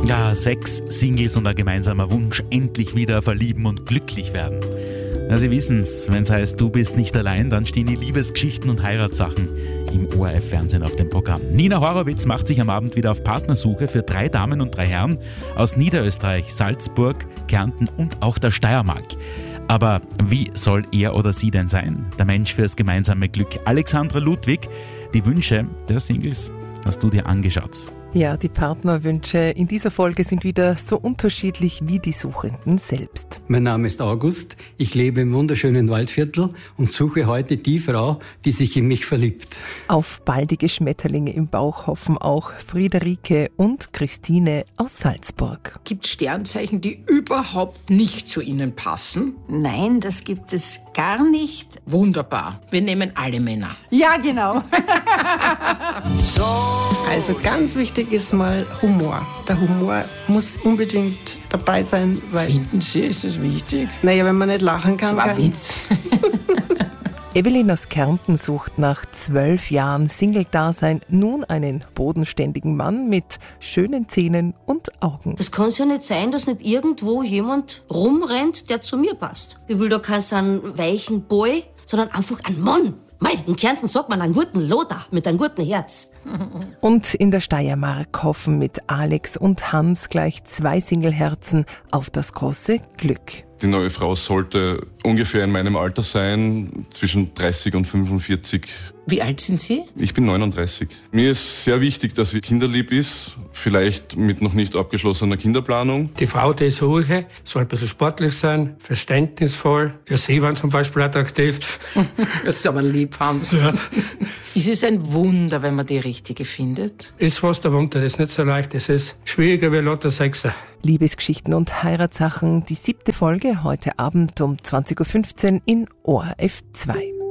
Ja, 6 Singles und ein gemeinsamer Wunsch, endlich wieder verlieben und glücklich werden. Ja, Sie wissen's, wenn's heißt, du bist nicht allein, dann stehen die Liebesgeschichten und Heiratssachen im ORF-Fernsehen auf dem Programm. Nina Horowitz macht sich am Abend wieder auf Partnersuche für 3 Damen und 3 Herren aus Niederösterreich, Salzburg, Kärnten und auch der Steiermark. Aber wie soll er oder sie denn sein? Der Mensch fürs gemeinsame Glück. Alexandra Ludwig, die Wünsche der Singles hast du dir angeschaut. Ja, die Partnerwünsche in dieser Folge sind wieder so unterschiedlich wie die Suchenden selbst. Mein Name ist August, ich lebe im wunderschönen Waldviertel und suche heute die Frau, die sich in mich verliebt. Auf baldige Schmetterlinge im Bauch hoffen auch Friederike und Christine aus Salzburg. Gibt Sternzeichen, die überhaupt nicht zu Ihnen passen? Nein, das gibt es gar nicht. Wunderbar, wir nehmen alle Männer. Ja, genau. Also ganz wichtig ist mal Humor. Der Humor muss unbedingt dabei sein, weil... Finden Sie, ist das wichtig? Naja, wenn man nicht lachen kann... Das war ein Witz. Evelyn aus Kärnten sucht nach 12 Jahren Single-Dasein nun einen bodenständigen Mann mit schönen Zähnen und Augen. Das kann ja nicht sein, dass nicht irgendwo jemand rumrennt, der zu mir passt. Ich will da keinen weichen Boy, sondern einfach einen Mann. Mei, in Kärnten sagt man einen guten Loder mit einem guten Herz. Und in der Steiermark hoffen mit Alex und Hans gleich 2 Singleherzen auf das große Glück. Die neue Frau sollte ungefähr in meinem Alter sein, zwischen 30 und 45. Wie alt sind Sie? Ich bin 39. Mir ist sehr wichtig, dass sie kinderlieb ist, vielleicht mit noch nicht abgeschlossener Kinderplanung. Die Frau, die ich suche, soll ein bisschen sportlich sein, verständnisvoll. Für Sie waren zum Beispiel attraktiv. Das ist aber lieb, Hans. Ja. Es ist ein Wunder, wenn man die Richtige findet. Ist fast ein Wunder, das ist nicht so leicht. Das ist schwieriger wie Lotto 6. Liebesgeschichten und Heiratssachen, die 7. Folge heute Abend um 20.15 Uhr in ORF 2.